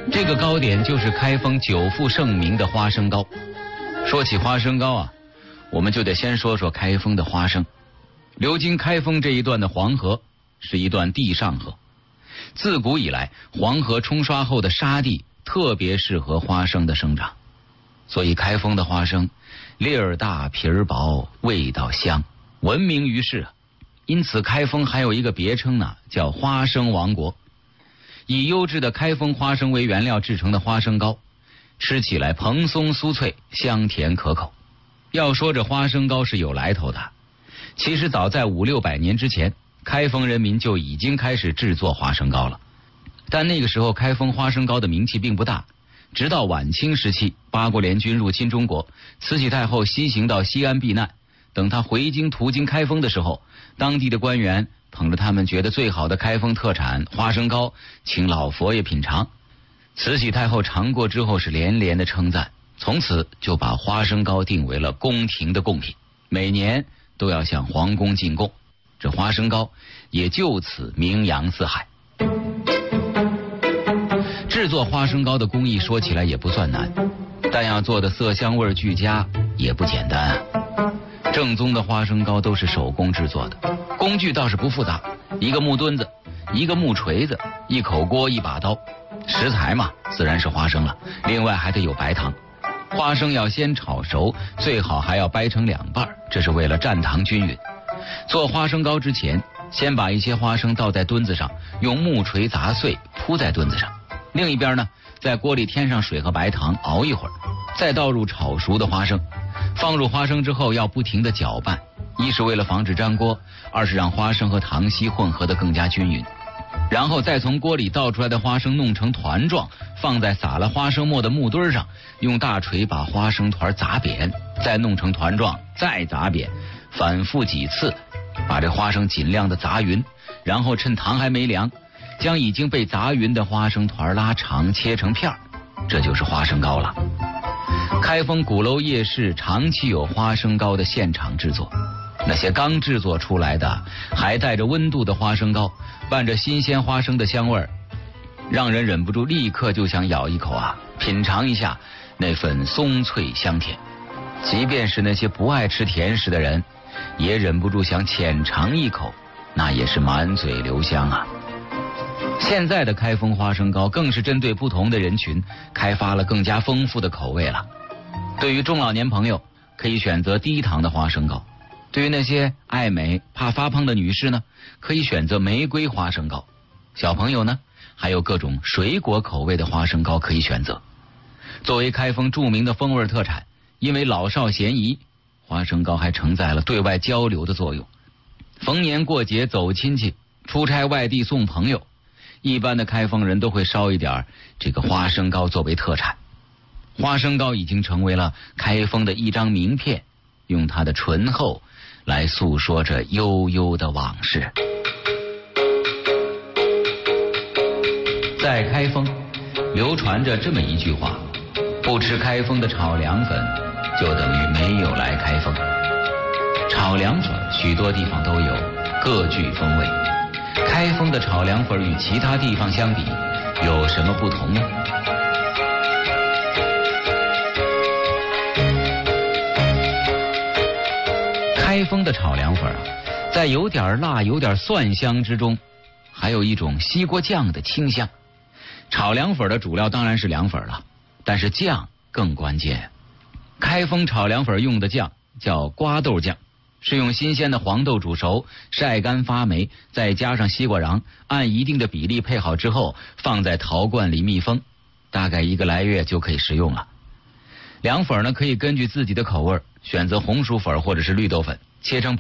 这个糕点就是开封久负盛名的花生糕。说起花生糕啊，我们就得先说说开封的花生。流经开封这一段的黄河是一段地上河，自古以来，黄河冲刷后的沙地特别适合花生的生长，所以开封的花生粒儿大、皮儿薄、味道香，闻名于世啊。因此，开封还有一个别称呢，叫花生王国。以优质的开封花生为原料制成的花生糕，吃起来蓬松酥脆，香甜可口。要说这花生糕是有来头的，其实早在500-600年之前，开封人民就已经开始制作花生糕了。但那个时候开封花生糕的名气并不大，直到晚清时期，八国联军入侵中国，慈禧太后西行到西安避难，等他回京途经开封的时候，当地的官员捧着他们觉得最好的开封特产花生糕，请老佛爷品尝。慈禧太后尝过之后是连连的称赞，从此就把花生糕定为了宫廷的贡品，每年都要向皇宫进贡，这花生糕也就此名扬四海。制作花生糕的工艺说起来也不算难，但要做的色香味俱佳也不简单啊。正宗的花生糕都是手工制作的，工具倒是不复杂，一个木墩子，一个木锤子，一口锅，一把刀。食材嘛，自然是花生了，另外还得有白糖。花生要先炒熟，最好还要掰成2半，这是为了蘸糖均匀。做花生糕之前，先把一些花生倒在墩子上，用木锤砸碎，铺在墩子上。另一边呢，在锅里添上水和白糖，熬一会儿，再倒入炒熟的花生。放入花生之后要不停地搅拌，一是为了防止粘锅，二是让花生和糖稀混合得更加均匀。然后再从锅里倒出来的花生弄成团状，放在撒了花生末的木墩上，用大锤把花生团砸扁，再弄成团状，再砸扁，反复几次，把这花生尽量的砸匀，然后趁糖还没凉，将已经被砸匀的花生团拉长，切成片儿，这就是花生糕了。开封鼓楼夜市长期有花生糕的现场制作，那些刚制作出来的还带着温度的花生糕，伴着新鲜花生的香味儿，让人忍不住立刻就想咬一口啊，品尝一下那份松脆香甜。即便是那些不爱吃甜食的人，也忍不住想浅尝一口，那也是满嘴留香啊。现在的开封花生糕更是针对不同的人群开发了更加丰富的口味了。对于中老年朋友，可以选择低糖的花生糕；对于那些爱美怕发胖的女士呢，可以选择玫瑰花生糕。小朋友呢，还有各种水果口味的花生糕可以选择。作为开封著名的风味特产，因为老少咸宜，花生糕还承载了对外交流的作用。逢年过节走亲戚，出差外地送朋友，一般的开封人都会烧一点这个花生糕作为特产。花生糕已经成为了开封的一张名片，用它的醇厚来诉说着悠悠的往事。在开封流传着这么一句话：不吃开封的炒凉粉，就等于没有来开封。炒凉粉许多地方都有，各具风味。开封的炒凉粉与其他地方相比，有什么不同呢？开封的炒凉粉啊，在有点辣、有点蒜香之中，还有一种西瓜酱的清香。炒凉粉的主料当然是凉粉了，但是酱更关键。开封炒凉粉用的酱叫瓜豆酱，是用新鲜的黄豆煮熟，晒干发霉，再加上西瓜瓤，按一定的比例配好之后，放在陶罐里密封，大概1个来月就可以食用了。凉粉呢，可以根据自己的口味选择红薯粉或者是绿豆粉，切成